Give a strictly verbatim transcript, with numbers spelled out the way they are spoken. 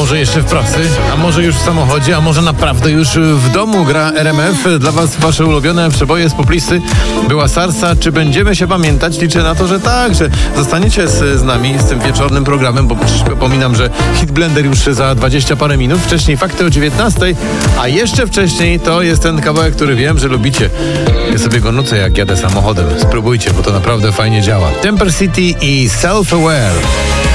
może jeszcze w pracy, a może już w samochodzie, a może naprawdę już w domu gra R M F. Dla was wasze ulubione przeboje z poplisty. Była Sarsa. Czy będziemy się pamiętać? Liczę na to, że tak, że zostaniecie z, z nami, z tym wieczornym programem, bo przypominam, że Hit Blender już za dwadzieścia parę minut. Wcześniej fakty o dziewiętnastej, a jeszcze wcześniej to jest ten kawałek, który wiem, że lubicie. Ja sobie go nucę, jak jadę samochodem. Spróbujcie, bo to naprawdę fajnie działa. Temper City i Self-Aware.